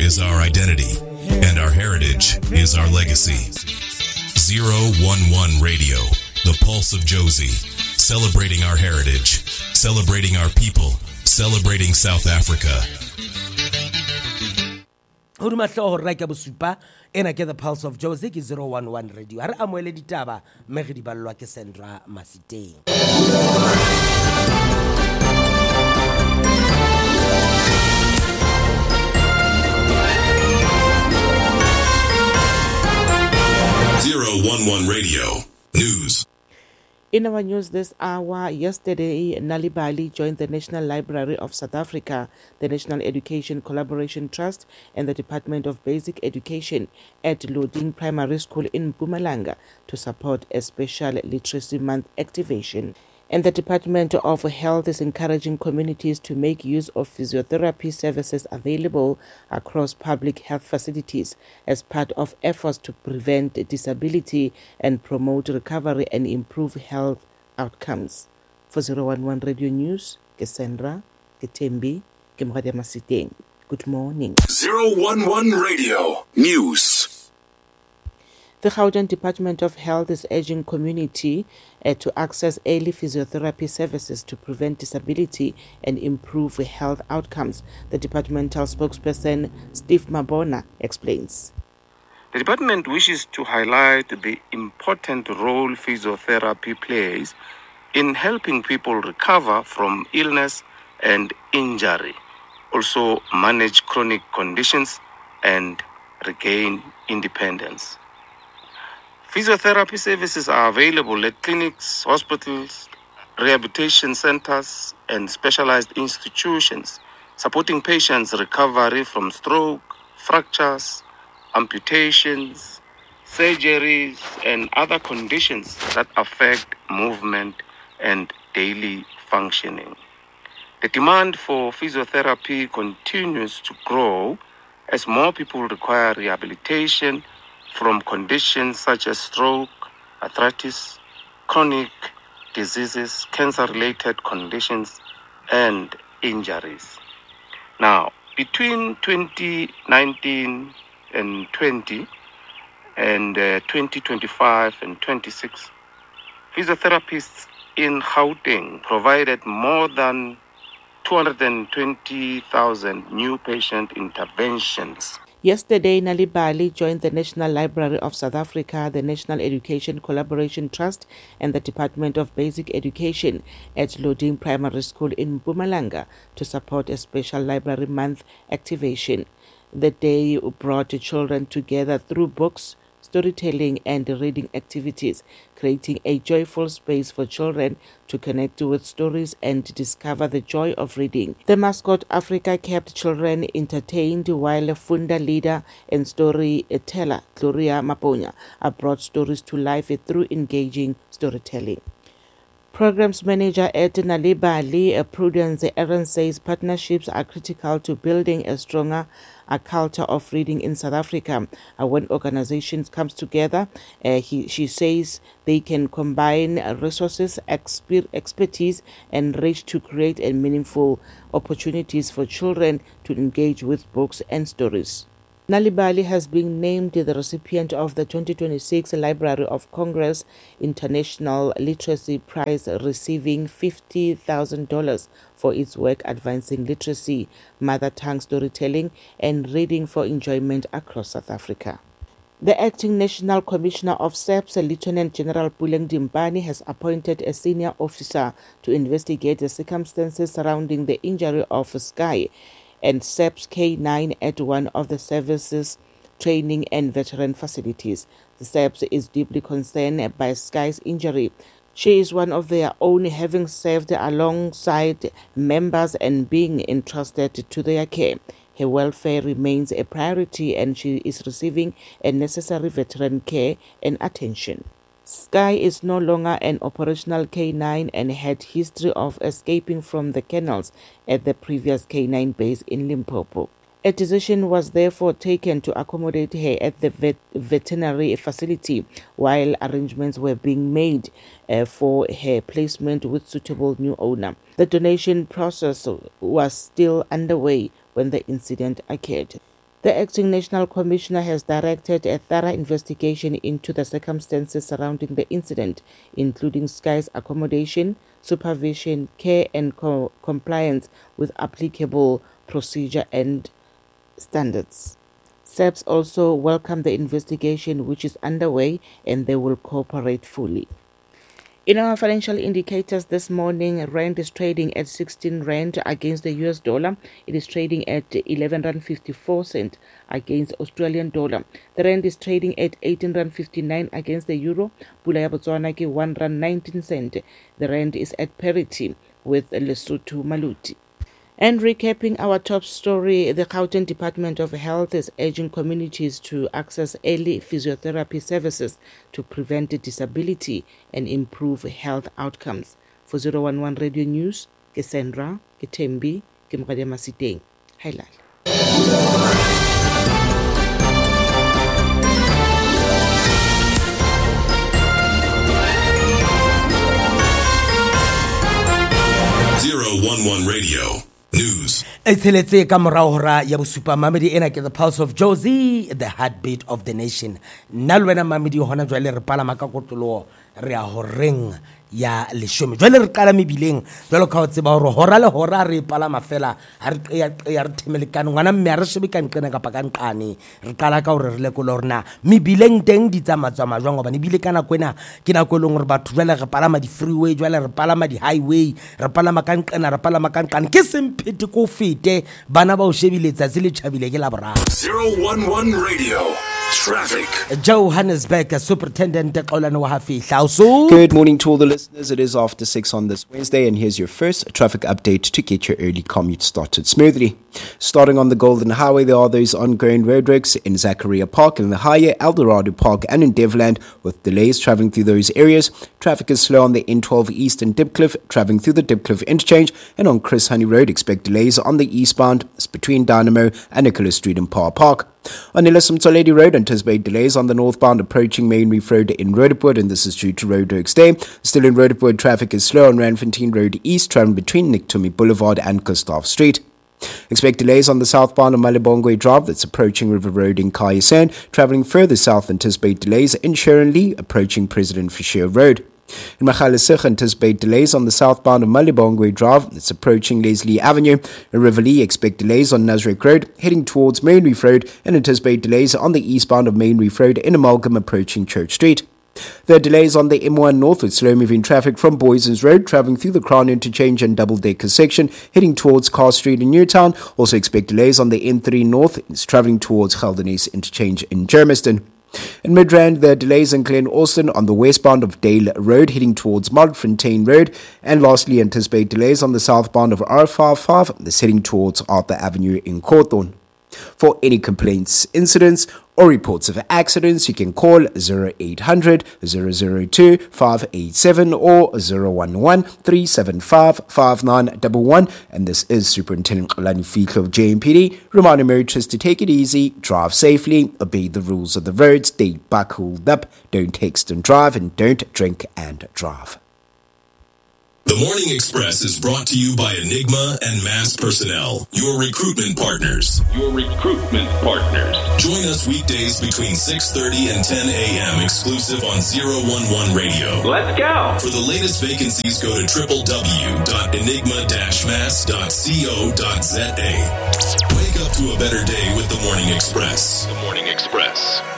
is our identity, and our heritage is our legacy. 011 Radio, the pulse of Jozi, celebrating our heritage, celebrating our people, celebrating South Africa. Ena ke the pulse of Jozi ke 011 Radio. Ha re amoele ditaba mme re di ballwa ke Sandra Masiteng. Radio News. In our news this hour, yesterday, Nalibali joined the National Library of South Africa, the National Education Collaboration Trust, and the Department of Basic Education at Loding Primary School in Mpumalanga to support a special Literacy Month activation. And the Department of Health is encouraging communities to make use of physiotherapy services available across public health facilities as part of efforts to prevent disability and promote recovery and improve health outcomes. For 011 Radio News, Cassandra, Ketembi, Kemradia Masiteng. Good morning. 011 Radio News. The Gauteng Department of Health is urging community to access early physiotherapy services to prevent disability and improve health outcomes. The departmental spokesperson, Steve Mabona, explains. The department wishes to highlight the important role physiotherapy plays in helping people recover from illness and injury, also manage chronic conditions and regain independence. Physiotherapy services are available at clinics, hospitals, rehabilitation centers, and specialized institutions, supporting patients' recovery from stroke, fractures, amputations, surgeries, and other conditions that affect movement and daily functioning. The demand for physiotherapy continues to grow as more people require rehabilitation from conditions such as stroke, arthritis, chronic diseases, cancer-related conditions, and injuries. Now, between 2019 and 20 and 2025 and 26, physiotherapists in Gauteng provided more than 220,000 new patient interventions. Yesterday, Nalibali joined the National Library of South Africa, the National Education Collaboration Trust, and the Department of Basic Education at Loding Primary School in Mpumalanga to support a special Library Month activation. The day brought children together through books, storytelling, and reading activities, creating a joyful space for children to connect with stories and discover the joy of reading. The mascot Africa kept children entertained while Funda leader and storyteller Gloria Maponya brought stories to life through engaging storytelling. Programs Manager at Nalibali, Prudence Aaron says partnerships are critical to building a stronger culture of reading in South Africa. When organizations come together, she says they can combine resources, expertise, and reach to create a meaningful opportunities for children to engage with books and stories. Nalibali has been named the recipient of the 2026 Library of Congress International Literacy Prize, receiving $50,000 for its work advancing literacy, mother tongue storytelling, and reading for enjoyment across South Africa. The acting National Commissioner of SAPS, Lieutenant General Puleng Dimpane, has appointed a senior officer to investigate the circumstances surrounding the injury of Sky and SAPS K9 at one of the service's training and veteran facilities. The SAPS is deeply concerned by Sky's injury. She is one of their own, having served alongside members and being entrusted to their care. Her welfare remains a priority and she is receiving a necessary veteran care and attention. Sky is no longer an operational K9 and had history of escaping from the kennels at the previous K9 base in Limpopo. A decision was therefore taken to accommodate her at the veterinary facility while arrangements were being made for her placement with suitable new owner. The donation process was still underway when the incident occurred. The acting National Commissioner has directed a thorough investigation into the circumstances surrounding the incident, including Sky's accommodation, supervision, care and compliance with applicable procedure and standards. SAPS also welcomed the investigation which is underway and they will cooperate fully. In our financial indicators this morning, Rand is trading at 16 Rand against the US dollar. It is trading at 11 Rand 54 cent against Australian dollar. The Rand is trading at 18 Rand 59 against the euro. Pula ya Botswana ke 1 Rand 19 cent. The Rand is at parity with Lesotho Maluti. And recapping our top story, the Gauteng Department of Health is urging communities to access early physiotherapy services to prevent disability and improve health outcomes. For 011 Radio News, ke Sandra, ke Thembi, ke Mokgadi Masiteng. Hi Lal. 011 Radio News. Etheletse ka morao hora ya bosupa mamedi ena ke the pulse of Josie, the heartbeat of the nation. Nna le wena mamedi hona jwale re palama ka kotolo re a horeng ya leshome jwale re qala mebileng jwalo ka o tseba hore hora le hora re palama fela ha re ya re themelekane ngwana mme a re shebe ka nqena kapa ka nqane re qala ka hore re lekole hore na mebileng teng di tsamatsama jwang hobane bile kana kwena ke na kwelong hore batho jwale re palama di freeway jwale re palama di highway re palama ka nqena re palama ka nqane ke semphete ko fete bana ba o shebiletsa se le tšhabile ke la boraro. 011 Radio Traffic. Johannesburg Superintendent Xolani wa Hafihla. Good morning to all the listeners. It is after 6 on this Wednesday, and here's your first traffic update to get your early commute started smoothly. Starting on the Golden Highway, there are those ongoing roadworks in Zachariah Park, in the Higher Eldorado Park, and in Devland, with delays travelling through those areas. Traffic is slow on the N12 East and Dipcliff, travelling through the Dipcliff interchange, and on Chris Honey Road, expect delays on the eastbound between Dynamo and Nicholas Street in Park. On Ilisim Toledi Road, anticipate delays on the northbound approaching Main Reef Road in Roodepoort, and this is due to roadworks there. Still in Roodepoort, traffic is slow on Randfontein Road East, travelling between Nick Tumi Boulevard and Gustav Street. Expect delays on the southbound of Malibongwe Drive that's approaching River Road in Kayasan. Travelling further south, anticipate delays in Sharon Lee approaching President Fisher Road. In Magaliesig, anticipate delays on the southbound of Malibongwe Drive that's approaching Leslie Avenue. In Riverlea, expect delays on Nasrec Road heading towards Main Reef Road, and anticipate delays on the eastbound of Main Reef Road in Amalgam approaching Church Street. There are delays on the M1 North with slow-moving traffic from Boysons Road travelling through the Crown Interchange and double-decker section heading towards Carr Street in Newtown. Also expect delays on the N3 North travelling towards Geldenhuys Interchange in Germiston. In Midrand, there are delays in Glen Austin on the westbound of Dale Road heading towards Modfontein Road. And lastly, anticipate delays on the southbound of R55 that's heading towards Arthur Avenue in Cawthorne. For any complaints, incidents, or reports of accidents, you can call 0800 002 587 or 011 375 5911. And this is Superintendent Xolani Fihla of JMPD, reminding motorists to take it easy, drive safely, obey the rules of the road, stay buckled up, don't text and drive, and don't drink and drive. The Morning Express is brought to you by Enigma and Mass Personnel, your recruitment partners. Join us weekdays between 6:30 and 10 a.m. exclusive on 011 Radio. Let's go! For the latest vacancies, go to www.enigma-mass.co.za. Wake up to a better day with The Morning Express. The Morning Express.